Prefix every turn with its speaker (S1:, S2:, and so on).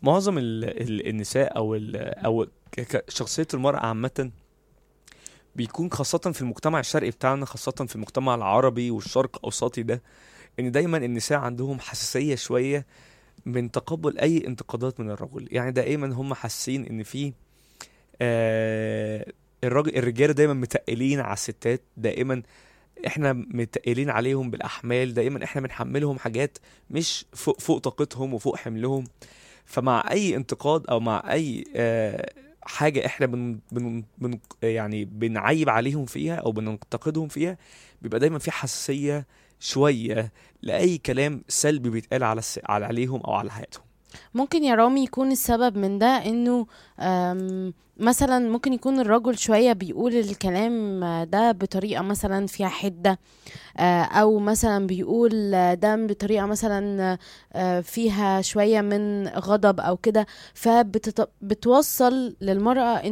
S1: معظم النساء او شخصية المرأة عامة بيكون خاصة في المجتمع الشرقي بتاعنا، خاصة في المجتمع العربي والشرق أوسطي ده، ان دايما النساء عندهم حساسية شوية من تقبل اي انتقادات من الرجل. يعني دائما هم حاسين ان في الرجاله دايما متقلين على الستات، دائما احنا متقلين عليهم بالاحمال، دائما احنا بنحملهم حاجات مش فوق طاقتهم وفوق حملهم. فمع اي انتقاد او مع اي حاجة احنا يعني بنعيب عليهم فيها او بننتقدهم فيها، بيبقى دايما في حساسية شوية لأي كلام سلبي بيتقال عليهم او على حياتهم.
S2: ممكن يا رامي يكون السبب من ده انه مثلا ممكن يكون الرجل شوية بيقول الكلام ده بطريقة مثلا فيها حدة، او مثلا بيقول ده بطريقة مثلا فيها شوية من غضب او كده، فبتوصل للمرأة